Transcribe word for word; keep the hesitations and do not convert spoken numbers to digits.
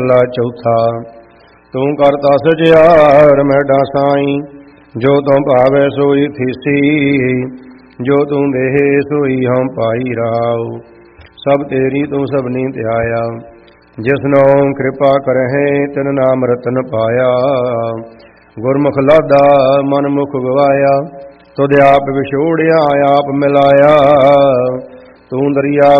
ਮਹਲਾ ਚੌਥਾ। ਤੂੰ ਕਰਤਾ ਸਜਿਆਰ ਮੈਡਾ ਸਾਈਂ, ਜੋ ਤੂੰ ਭਾਵੈ ਸੋਈ ਥੀਸੀ। ਜੋ ਤੂੰ ਦੇਹੇ ਸੋਈ ਹਮ ਪਾਈ ਰਾਉ, ਸਭ ਤੇਰੀ ਤੂੰ ਸਭਨੀ ਧਿਆਇਆ। ਜਿਸਨੋ ਕਿਰਪਾ ਕਰਹਿ ਤਿਨ ਨਾਮ ਰਤਨ ਪਾਇਆ। ਗੁਰਮੁਖ ਲਾਦਾ ਮਨ ਮੁਖ ਗਵਾਇਆ, ਤੁਧ ਆਪ ਵਿਛੋੜਿਆ ਆਪ ਮਿਲਾਇਆ। ਤੂੰ ਦਰਿਆ